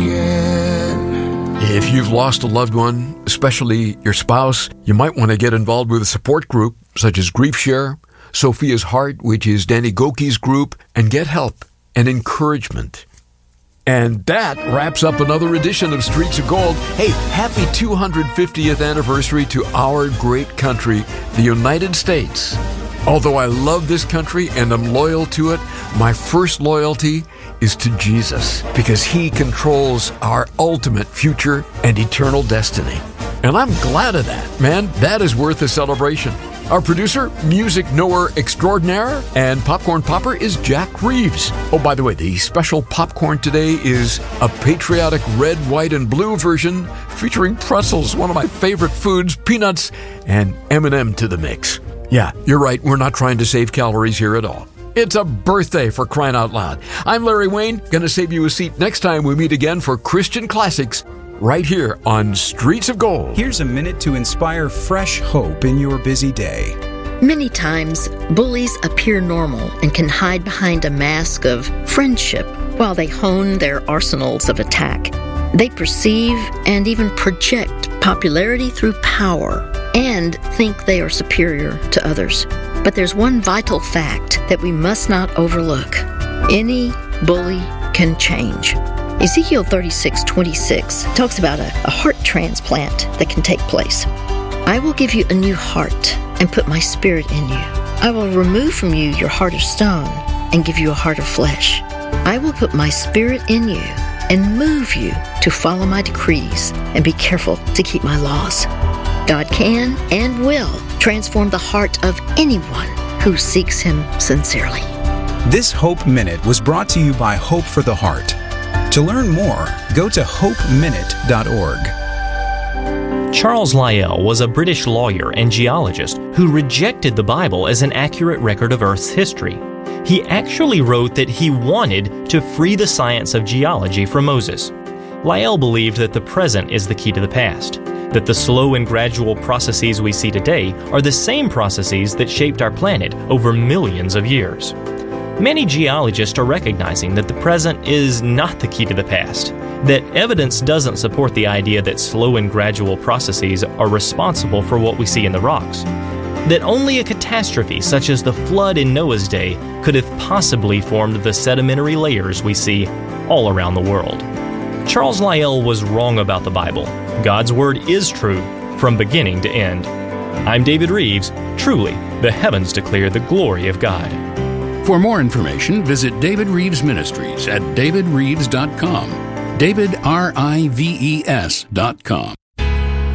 again. If you've lost a loved one, especially your spouse, you might want to get involved with a support group such as Grief Share, Sophia's Heart, which is Danny Gokey's group, and get help and encouragement. And that wraps up another edition of Streets of Gold. Hey, happy 250th anniversary to our great country, the United States. Although I love this country and I'm loyal to it, my first loyalty is to Jesus, because He controls our ultimate future and eternal destiny. And I'm glad of that, man. That is worth a celebration. Our producer, music knower extraordinaire, and popcorn popper is Jack Reeves. Oh, by the way, the special popcorn today is a patriotic red, white, and blue version featuring pretzels, one of my favorite foods, peanuts, and M&M to the mix. Yeah, you're right. We're not trying to save calories here at all. It's a birthday, for crying out loud. I'm Larry Wayne, going to save you a seat next time we meet again for Christian Classics right here on Streets of Gold. Here's a minute to inspire fresh hope in your busy day. Many times, bullies appear normal and can hide behind a mask of friendship while they hone their arsenals of attack. They perceive and even project popularity through power and think they are superior to others. But there's one vital fact that we must not overlook. Any bully can change. Ezekiel 36:26 talks about a heart transplant that can take place. I will give you a new heart and put my spirit in you. I will remove from you your heart of stone and give you a heart of flesh. I will put my spirit in you and move you to follow my decrees and be careful to keep my laws. God can and will transform the heart of anyone who seeks Him sincerely. This Hope Minute was brought to you by Hope for the Heart. To learn more, go to hopeminute.org. Charles Lyell was a British lawyer and geologist who rejected the Bible as an accurate record of Earth's history. He actually wrote that he wanted to free the science of geology from Moses. Lyell believed that the present is the key to the past, that the slow and gradual processes we see today are the same processes that shaped our planet over millions of years. Many geologists are recognizing that the present is not the key to the past, that evidence doesn't support the idea that slow and gradual processes are responsible for what we see in the rocks, that only a catastrophe such as the flood in Noah's day could have possibly formed the sedimentary layers we see all around the world. Charles Lyell was wrong about the Bible. God's Word is true from beginning to end. I'm David Reeves. Truly, the heavens declare the glory of God. For more information, visit David Reeves Ministries at davidreeves.com. DavidRives.com.